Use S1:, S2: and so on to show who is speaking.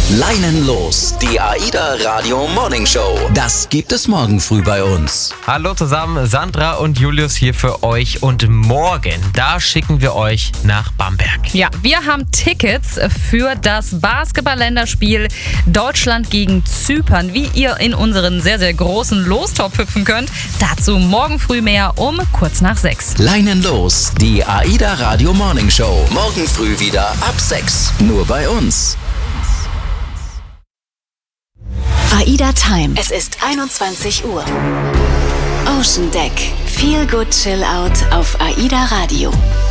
S1: Leinen los, die AIDA Radio Morning Show. Das gibt es morgen früh bei uns.
S2: Hallo zusammen, Sandra und Julius hier für euch und morgen, da schicken wir euch nach Bamberg.
S3: Ja, wir haben Tickets für das Basketball-Länderspiel Deutschland gegen Zypern. Wie ihr in unseren sehr, sehr großen Lostopf hüpfen könnt, dazu morgen früh mehr um kurz nach 6.
S1: Leinen los, die AIDA Radio Morning Show. Morgen früh wieder ab 6. Nur bei uns.
S4: AIDA Time. Es ist 21 Uhr. Ocean Deck. Feel good chill out auf AIDA Radio.